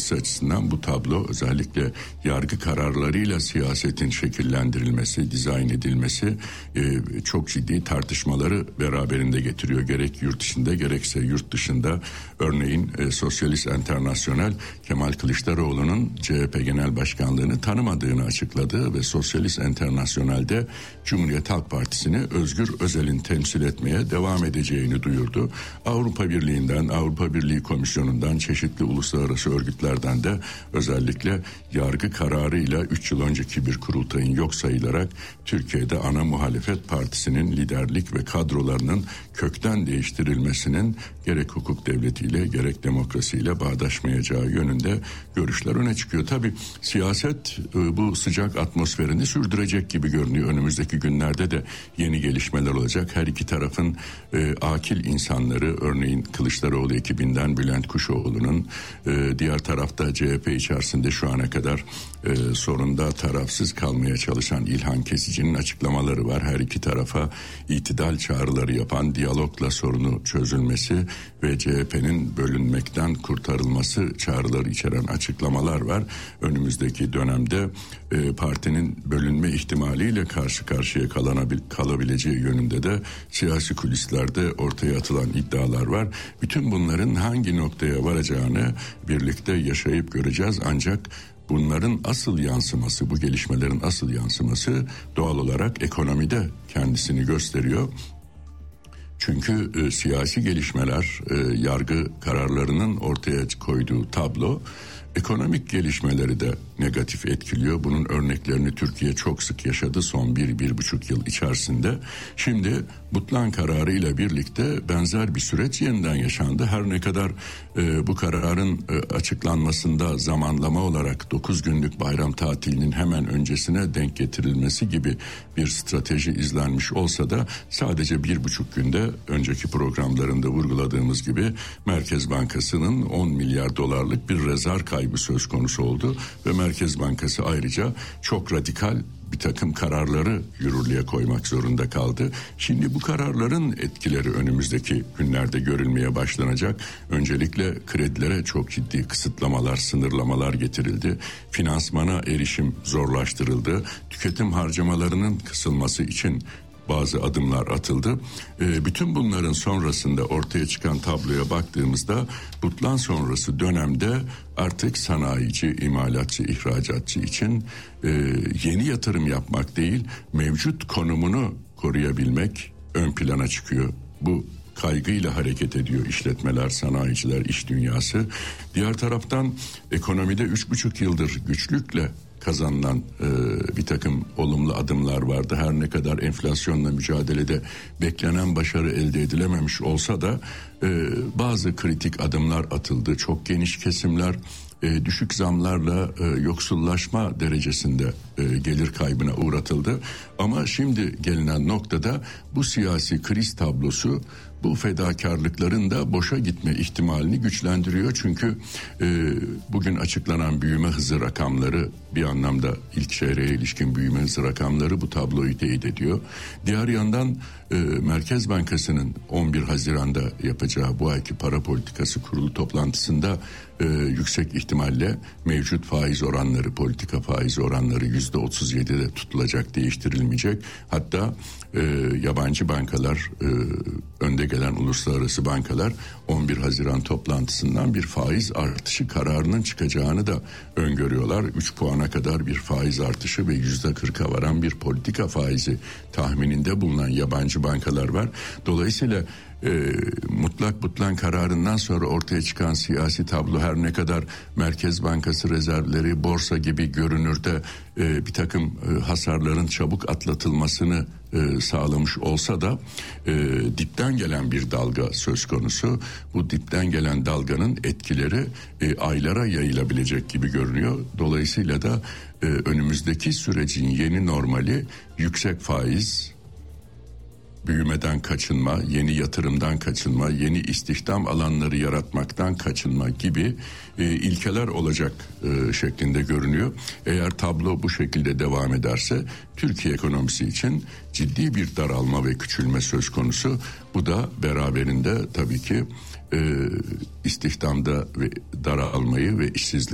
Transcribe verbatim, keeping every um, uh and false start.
demokrasisi açısından bu tablo, özellikle yargı kararlarıyla siyasetin şekillendirilmesi, dizayn edilmesi e, çok ciddi tartışmaları beraberinde getiriyor. Gerek yurt içinde gerekse yurt dışında. Örneğin e, Sosyalist Enternasyonel Kemal Kılıçdaroğlu'nun C H P Genel Başkanlığını tanımadığını açıkladı ve Sosyalist Enternasyonel'de Cumhuriyet Halk Partisi'ni Özgür Özel'in temsil etmeye devam edeceğini duyurdu. Avrupa Birliği'nden, Avrupa Birliği Komisyonu'ndan, çeşitli uluslararası örgütlerden de özellikle yargı kararıyla üç yıl önceki bir kurultayın yok sayılarak Türkiye'de ana muhalefet partisinin liderlik ve kadrolarının kökten değiştirilmesinin gerek hukuk devletiyle gerek demokrasiyle bağdaşmayacağı yönünde görüşler öne çıkıyor. Tabii siyaset bu sıcak atmosferini sürdürecek gibi görünüyor. Önümüzdeki günlerde de yeni gelişmeler olacak. Her iki tarafın e, akil insanları, örneğin Kılıçdaroğlu ekibinden Bülent Kuşoğlu'nun, e, diğer tarafta C H P içerisinde şu ana kadar e, sorunda tarafsız kalmaya çalışan İlhan Kesici'nin açıklamaları var. Her iki tarafa itidal çağrıları yapan, diyalogla sorunu çözülmesi ve C H P'nin bölünmekten kurtarılması çağrıları içeren açıklamalar var. Önümüzdeki dönemde e, partinin bölünme ihtimaliyle karşı karşıya kalanabil, kalabileceği yönünde de siyasi kulislerde ortaya atılan iddialar var. Bütün bunların hangi noktaya varacağını birlikte yaşayıp göreceğiz. Ancak bunların asıl yansıması, bu gelişmelerin asıl yansıması doğal olarak ekonomide kendisini gösteriyor. Çünkü e, siyasi gelişmeler, e, yargı kararlarının ortaya koyduğu tablo ekonomik gelişmeleri de negatif etkiliyor. Bunun örneklerini Türkiye çok sık yaşadı son bir, bir buçuk yıl içerisinde. Şimdi Butlan kararıyla birlikte benzer bir süreç yeniden yaşandı. Her ne kadar e, bu kararın e, açıklanmasında zamanlama olarak dokuz günlük bayram tatilinin hemen öncesine denk getirilmesi gibi bir strateji izlenmiş olsa da sadece bir buçuk günde, önceki programlarında vurguladığımız gibi, Merkez Bankası'nın on milyar dolarlık bir rezerv kaybı söz konusu oldu ve Merkez Bankası ayrıca çok radikal bir takım kararları yürürlüğe koymak zorunda kaldı. Şimdi bu kararların etkileri önümüzdeki günlerde görülmeye başlanacak. Öncelikle kredilere çok ciddi kısıtlamalar, sınırlamalar getirildi. Finansmana erişim zorlaştırıldı. Tüketim harcamalarının kısılması için bazı adımlar atıldı. E, bütün bunların sonrasında ortaya çıkan tabloya baktığımızda Butlan sonrası dönemde artık sanayici, imalatçı, ihracatçı için e, yeni yatırım yapmak değil, mevcut konumunu koruyabilmek ön plana çıkıyor. Bu kaygıyla hareket ediyor işletmeler, sanayiciler, iş dünyası. Diğer taraftan ekonomide üç buçuk yıldır güçlükle kazanılan e, bir takım olumlu adımlar vardı. Her ne kadar enflasyonla mücadelede beklenen başarı elde edilememiş olsa da e, bazı kritik adımlar atıldı. Çok geniş kesimler e, düşük zamlarla e, yoksullaşma derecesinde e, gelir kaybına uğratıldı. Ama şimdi gelinen noktada bu siyasi kriz tablosu bu fedakarlıkların da boşa gitme ihtimalini güçlendiriyor. Çünkü e, bugün açıklanan büyüme hızı rakamları, bir anlamda ilk çeyreğe ilişkin büyüme hızı rakamları bu tabloyu teyit ediyor. Diğer yandan e, Merkez Bankası'nın on bir Haziran'da yapacağı bu ayki para politikası kurulu toplantısında e, yüksek ihtimalle mevcut faiz oranları, politika faiz oranları yüzde otuz yedide tutulacak, değiştirilmeyecek. Hatta e, yabancı bankalar, e, önde gelen uluslararası bankalar on bir Haziran toplantısından bir faiz artışı kararının çıkacağını da öngörüyorlar. üç puana kadar bir faiz artışı ve yüzde kırka varan bir politika faizi tahmininde bulunan yabancı bankalar var. Dolayısıyla E, mutlak butlan kararından sonra ortaya çıkan siyasi tablo her ne kadar Merkez Bankası rezervleri, borsa gibi görünürde e, bir takım e, hasarların çabuk atlatılmasını e, sağlamış olsa da e, dipten gelen bir dalga söz konusu. Bu dipten gelen dalganın etkileri e, aylara yayılabilecek gibi görünüyor. Dolayısıyla da e, önümüzdeki sürecin yeni normali yüksek faiz, büyümeden kaçınma, yeni yatırımdan kaçınma, yeni istihdam alanları yaratmaktan kaçınma gibi e, ilkeler olacak e, şeklinde görünüyor. Eğer tablo bu şekilde devam ederse Türkiye ekonomisi için ciddi bir daralma ve küçülme söz konusu. Bu da beraberinde tabii ki e, istihdamda ve daralmayı ve işsizlik